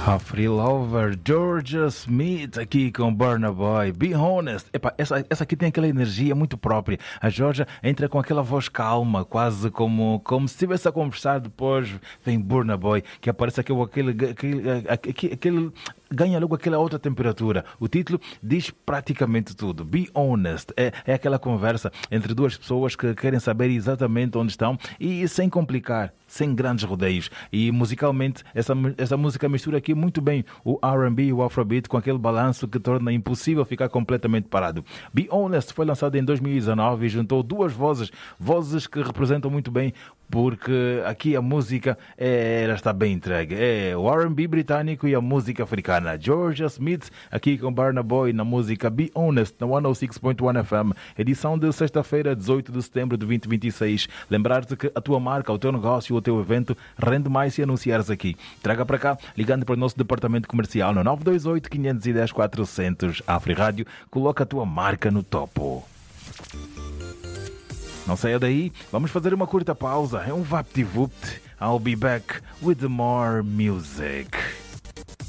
A Free Lover, Georgia Smith aqui com Burna Boy. Be Honest. Epa, essa aqui tem aquela energia muito própria. A Georgia entra com aquela voz calma, quase como se estivesse a conversar. Depois vem Burna Boy, que aparece aquele ganha logo aquela outra temperatura. O título diz praticamente tudo. Be Honest. É aquela conversa entre duas pessoas que querem saber exatamente onde estão e sem complicar, sem grandes rodeios. E musicalmente, essa música mistura aqui muito bem o R&B e o Afrobeat com aquele balanço que torna impossível ficar completamente parado. Be Honest foi lançado em 2019 e juntou duas vozes que representam muito bem, porque aqui a música ela está bem entregue. É o R&B britânico e a música africana. Georgia Smith aqui com Burna Boy na música Be Honest na 106.1 FM, edição de sexta-feira, 18 de setembro de 2026. Lembrar-te que a tua marca, o teu negócio, o teu evento rende mais se anunciares aqui. Traga para cá, ligando para o nosso departamento comercial no 928 510 400. Afri Rádio, coloca a tua marca no topo. Não saia daí, vamos fazer uma curta pausa. É um vapt-vupt. I'll be back with more music.